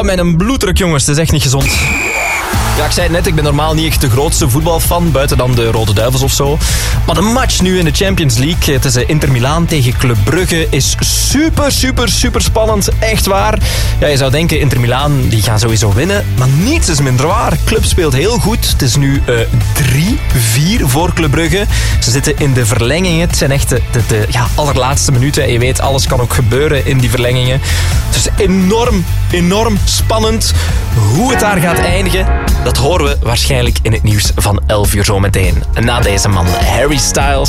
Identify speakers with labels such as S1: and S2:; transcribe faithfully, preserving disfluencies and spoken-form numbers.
S1: mijn bloeddruk, jongens. Het is echt niet gezond. Ja, ik zei het net, ik ben normaal niet echt de grootste voetbalfan, buiten dan de Rode Duivels of zo. Maar de match nu in de Champions League tussen Inter Milaan tegen Club Brugge is super, super, super spannend. Echt waar. Ja, je zou denken, Inter Milaan die gaan sowieso winnen, maar niets is minder waar. Club speelt heel goed. Het is nu uh, drie vier voor Club Brugge. Ze zitten in de verlengingen. Het zijn echt de, de, de ja, allerlaatste minuten. En je weet, alles kan ook gebeuren in die verlengingen. Het is enorm, enorm spannend. Hoe het daar gaat eindigen, dat horen we waarschijnlijk in het nieuws van elf uur zometeen. Na deze man, Harry Styles.